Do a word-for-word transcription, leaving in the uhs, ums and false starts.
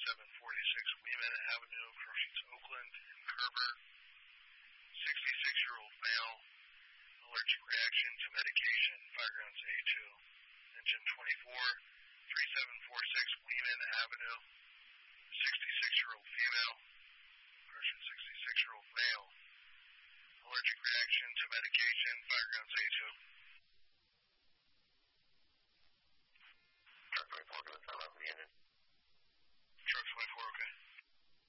thirty-seven forty-six Weeman Avenue, Crossings, Oakland, and Kerber. sixty-six-year-old male, allergic reaction to medication, firegrounds A two. Engine twenty-four, thirty-seven forty-six Weeman Avenue, sixty-six-year-old female, correction, sixty-six-year-old male, allergic reaction to medication, firegrounds A two.